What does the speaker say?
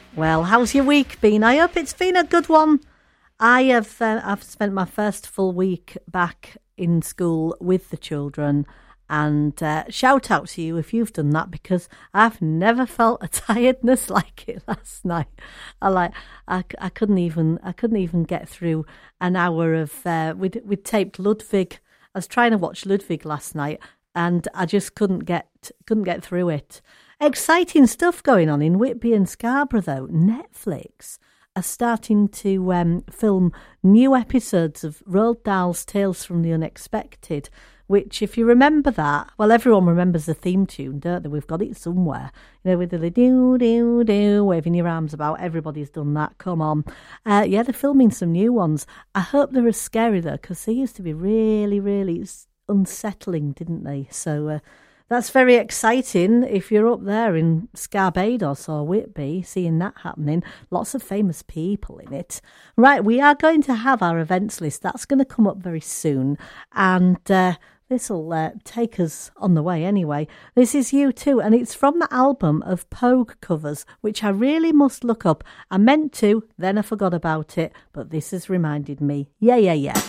Well, how's your week been? I hope it's been a good one. I've spent my first full week back in school with the children, and shout out to you if you've done that, because I've never felt a tiredness like it last night. I couldn't even get through an hour of we'd taped Ludwig. I was trying to watch Ludwig last night, and I just couldn't get through it. Exciting stuff going on in Whitby and Scarborough, though. Netflix are starting to film new episodes of Roald Dahl's Tales from the Unexpected, which, if you remember that, well, everyone remembers the theme tune, don't they? We've got it somewhere. You know, with the do-do-do, waving your arms about. Everybody's done that. Come on. Yeah, they're filming some new ones. I hope they're as scary, though, because they used to be really, really unsettling, didn't they? So that's very exciting if you're up there in Scarbados or Whitby, seeing that happening. Lots of famous people in it. Right, we are going to have our events list. That's going to come up very soon. And this will take us on the way anyway. This is U2, and it's from the album of Pogue covers, which I really must look up. I meant to, then I forgot about it, but this has reminded me. Yeah.